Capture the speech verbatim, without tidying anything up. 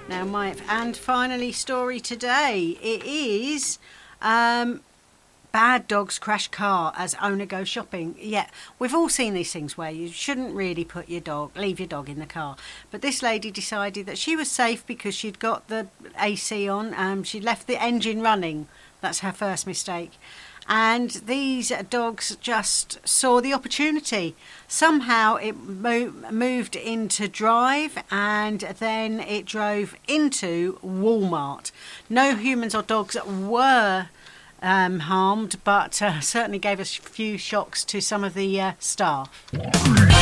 Now, my and finally story today. It is um, bad dogs crash car as owner goes shopping. Yeah, we've all seen these things where you shouldn't really put your dog, leave your dog in the car. But this lady decided that she was safe because she'd got the A C on. Um, she'd left the engine running. That's her first mistake. And these dogs just saw the opportunity. Somehow it mo- moved into drive, and then it drove into Walmart. No humans or dogs were um, harmed, but uh, certainly gave us a few shocks to some of the uh, staff.